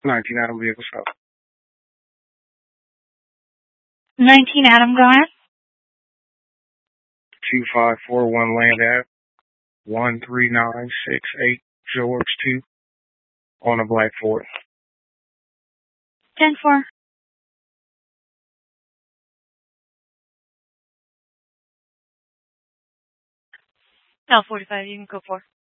19 Adam vehicle stop. 19 Adam, go ahead. 2541 Land Ave, 13968 George 2 on a black Ford. 10-4. L45, you can go for.